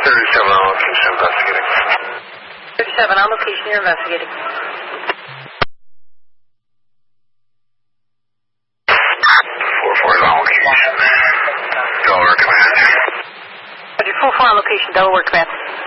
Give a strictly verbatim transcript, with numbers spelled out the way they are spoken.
thirty-seven on location investigating. thirty-seven on location, you're investigating. four four is on location. Delaware Command. four four on location, Delaware Command.